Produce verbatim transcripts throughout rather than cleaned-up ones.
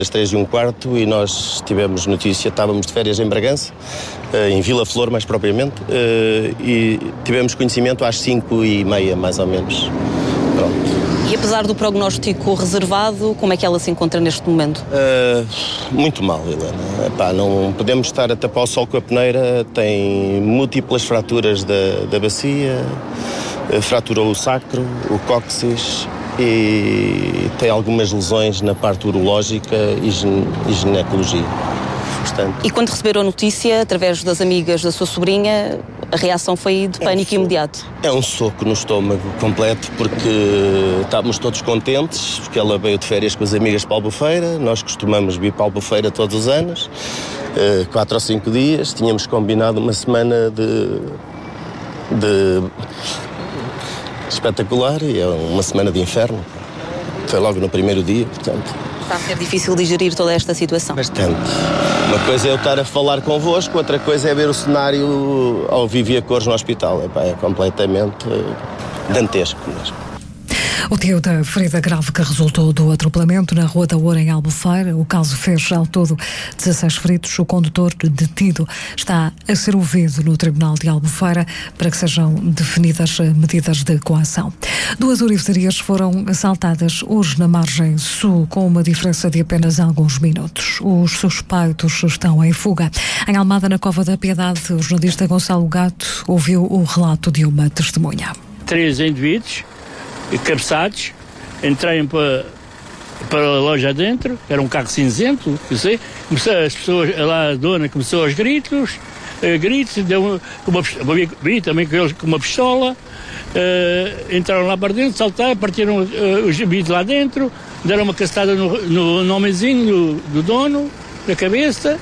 Às três e um quarto e nós tivemos notícia, estávamos de férias em Bragança, em Vila Flor mais propriamente, e tivemos conhecimento às cinco e meia mais ou menos. Pronto. E apesar do prognóstico reservado, como é que ela se encontra neste momento? Uh, muito mal, Helena. Epá, não podemos estar a tapar o sol com a peneira, tem múltiplas fraturas da, da bacia, fraturou o sacro, o cóccix, e tem algumas lesões na parte urológica e, gine, e ginecologia. Portanto, e quando receberam a notícia, através das amigas da sua sobrinha, a reação foi de pânico é um imediato? É um soco no estômago completo, porque estávamos todos contentes, porque ela veio de férias com as amigas para a Albufeira, nós costumamos vir para a Albufeira todos os anos, quatro ou cinco dias, tínhamos combinado uma semana de... de espetacular, e é uma semana de inferno. Foi logo no primeiro dia, portanto. Está a ser difícil digerir toda esta situação? Bastante. Uma coisa é eu estar a falar convosco, outra coisa é ver o cenário ao vivo e a cores no hospital. Epá, é completamente dantesco mesmo. O tio da ferida grave que resultou do atropelamento na Rua da Ouro, em Albufeira. O caso fez ao todo dezasseis feridos. O condutor detido está a ser ouvido no Tribunal de Albufeira para que sejam definidas medidas de coação. Duas orivesarias foram assaltadas hoje na margem sul, com uma diferença de apenas alguns minutos. Os suspeitos estão em fuga. Em Almada, na Cova da Piedade, o jornalista Gonçalo Gato ouviu o relato de uma testemunha. Três indivíduos cabeçados, entraram para, para a loja dentro, era um carro cinzento, eu sei, começou, as pessoas, lá a dona começou aos gritos, uh, gritos, deu uma, uma, vi também com eles com uma pistola, uh, entraram lá para dentro, saltaram, partiram uh, os indivíduos lá dentro, deram uma castada no, no, no homenzinho do, do dono, da cabeça,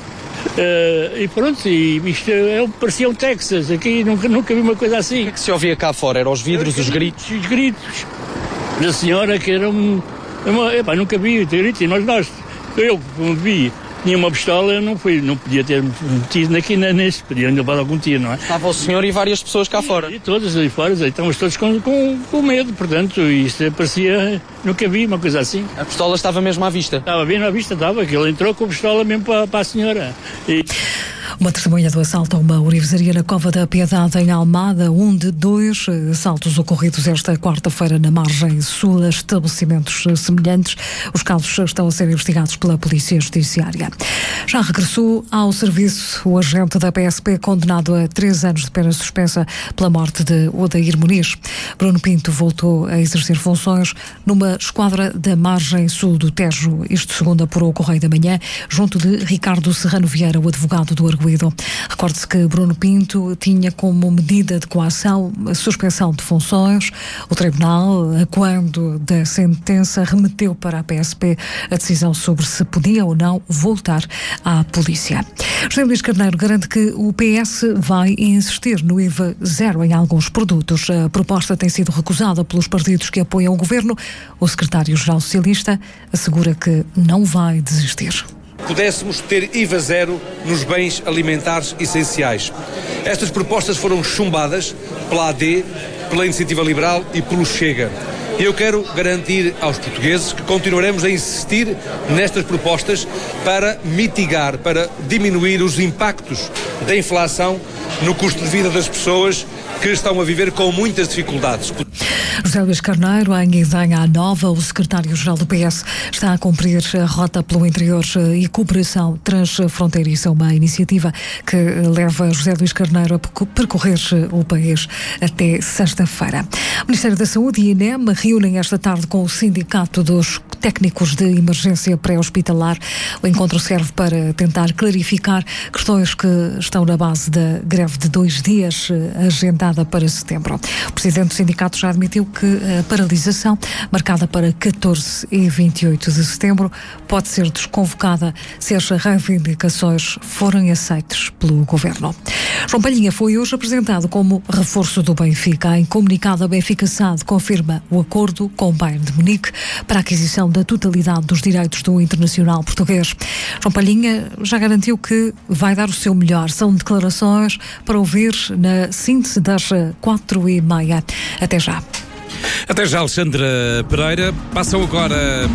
uh, e pronto, e isto é, parecia um Texas, aqui nunca, nunca vi uma coisa assim. O que é que se ouvia cá fora? Eram os vidros, os gritos? Os gritos da senhora, que era um... Uma, epá, nunca vi gritos, e nós, nós, eu como vi, tinha uma pistola, eu não, fui, não podia ter metido aqui neste, podia levar algum tiro, não é? Estava o senhor e várias pessoas cá fora? E, e todas ali fora, estávamos todos com, com, com medo, portanto, isto parecia, nunca vi uma coisa assim. A pistola estava mesmo à vista? Estava bem à vista, estava, que ele entrou com a pistola mesmo para, para a senhora. E... Uma testemunha do assalto a uma orivesaria na Cova da Piedade, em Almada, um de dois assaltos ocorridos esta quarta-feira na margem sul a estabelecimentos semelhantes. Os casos estão a ser investigados pela Polícia Judiciária. Já regressou ao serviço o agente da P S P condenado a três anos de pena suspensa pela morte de Odair Muniz. Bruno Pinto voltou a exercer funções numa esquadra da margem sul do Tejo, isto segundo apurou o Correio da Manhã, junto de Ricardo Serrano Vieira, o advogado do arguido. Recorde-se que Bruno Pinto tinha como medida de coação a suspensão de funções. O Tribunal, a quando da sentença, remeteu para a P S P a decisão sobre se podia ou não voltar à polícia. José Luís Carneiro garante que o P S vai insistir no I V A zero em alguns produtos. A proposta tem sido recusada pelos partidos que apoiam o governo. O secretário-geral socialista assegura que não vai desistir. Pudéssemos ter I V A zero nos bens alimentares essenciais. Estas propostas foram chumbadas pela A D, pela Iniciativa Liberal e pelo Chega. E eu quero garantir aos portugueses que continuaremos a insistir nestas propostas para mitigar, para diminuir os impactos da inflação no custo de vida das pessoas que estão a viver com muitas dificuldades. José Luís Carneiro, em Idanha Nova, o secretário-geral do P S está a cumprir a rota pelo interior e cooperação transfronteiriça, uma iniciativa que leva José Luís Carneiro a percorrer o país até sexta-feira. O Ministério da Saúde e a INEM reúnem esta tarde com o Sindicato dos Técnicos de Emergência Pré-Hospitalar. O encontro serve para tentar clarificar questões que estão na base da greve de dois dias agendada para setembro. O presidente do sindicato já admitiu que a paralisação, marcada para catorze e vinte e oito de setembro, pode ser desconvocada se as reivindicações forem aceitas pelo governo. João Palhinha foi hoje apresentado como reforço do Benfica. Em comunicado, a Benfica S A D confirma o acordo com o Bayern de Munique para a aquisição da totalidade dos direitos do internacional português. João Palhinha já garantiu que vai dar o seu melhor. São declarações para ouvir na síntese das quatro e meia. Até já. Até já, Alexandra Pereira. Passam agora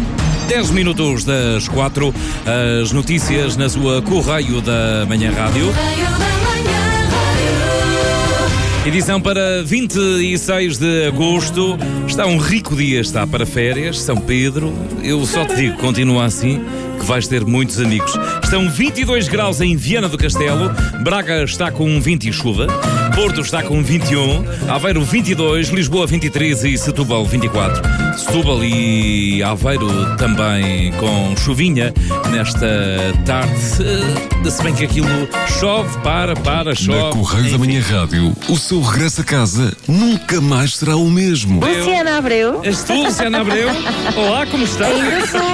dez minutos das quatro, as notícias na sua Correio da Manhã Rádio. Edição para vinte e seis de agosto. Está um rico dia, está para férias, São Pedro. Eu só te digo, continua assim, que vais ter muitos amigos. Estão vinte e dois graus em Viana do Castelo, Braga está com vinte e chuva, Porto está com vinte e um, Aveiro vinte e dois, Lisboa vinte e três e Setúbal vinte e quatro. Setúbal e Aveiro também com chuvinha nesta tarde, se bem que aquilo chove, para, para, chove. Na Correio da Manhã Rádio, o seu regresso a casa nunca mais será o mesmo. Luciana Abreu. És tu, Luciana Abreu? Olá, como estás? Ainda sou.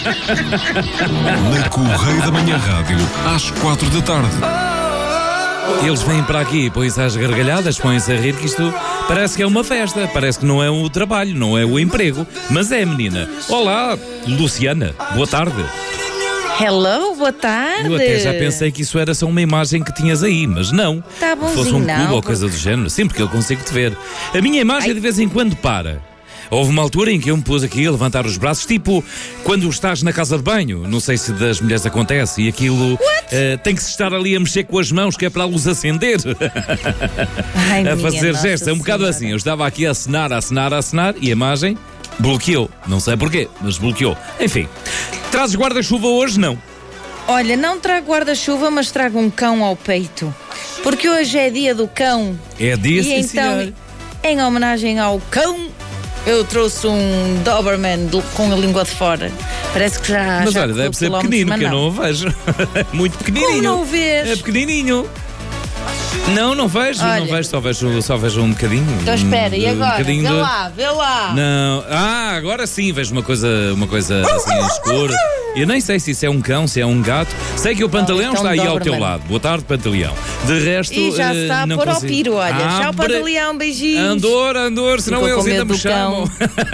Na Correio da Manhã Rádio, às quatro da tarde. Eles vêm para aqui, põem-se às gargalhadas, põem-se a rir, que isto parece que é uma festa, parece que não é o trabalho, não é o emprego, mas é, menina. Olá, Luciana, boa tarde. Hello, boa tarde. Eu até já pensei que isso era só uma imagem que tinhas aí, mas não. Tá bonzinho, fosse um cubo não, ou coisa do género, sim, porque eu consigo te ver. A minha imagem Ai. de vez em quando para. Houve uma altura em que eu me pus aqui a levantar os braços, tipo quando estás na casa de banho, não sei se das mulheres acontece, e aquilo uh, tem que se estar ali a mexer com as mãos, que é para a luz acender. Ai, a fazer minha gestos, é um bocado Nossa assim. Eu estava aqui a acenar, a acenar, a acenar, e a imagem bloqueou. Não sei porquê, mas bloqueou. Enfim, trazes guarda-chuva hoje? Não. Olha, não trago guarda-chuva, mas trago um cão ao peito. Porque hoje é dia do cão. É dia, E sim, então, senhor. em homenagem ao cão, eu trouxe um Doberman de- com a língua de fora. Parece que já. Mas já olha, correu deve ser quilómetros, pequenino, mas que eu não o vejo. Muito pequenininho. Como não o vês? É pequenininho. Não, não vejo, Olha. não vejo, só vejo, só vejo um bocadinho. Então espera, e Um agora? bocadinho Vê de- lá, vê lá. Não, ah, agora sim, vejo uma coisa, uma coisa assim escura. Eu nem sei se isso é um cão, se é um gato. Sei que o Pantaleão isto é um está aí ao teu Doberman. lado. Boa tarde, Pantaleão. De resto, E já se eh, está a não pôr ao consigo. piro, olha. Tchau, Abre- Pantaleão, beijinhos. Andor, Andor, senão Ficou eles com ainda medo me do cão. chamam.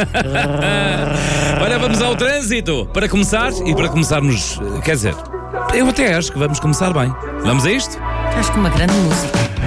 Olha, vamos ao trânsito para começar e para começarmos, quer dizer, eu até acho que vamos começar bem. Vamos a isto? Acho que uma grande música.